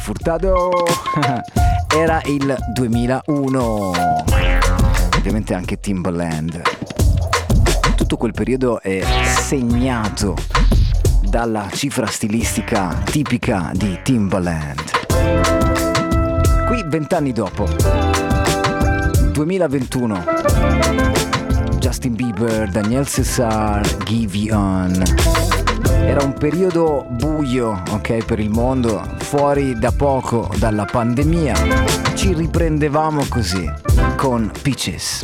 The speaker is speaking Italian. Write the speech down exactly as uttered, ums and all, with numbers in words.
Furtado. Era il duemilauno. Ovviamente anche Timbaland. Tutto quel periodo è segnato dalla cifra stilistica tipica di Timbaland. Qui vent'anni dopo, duemilaventuno, Justin Bieber, Daniel Cesar, Giveon. Era un periodo buio, ok, per il mondo, fuori da poco dalla pandemia. Ci riprendevamo così con Peaches.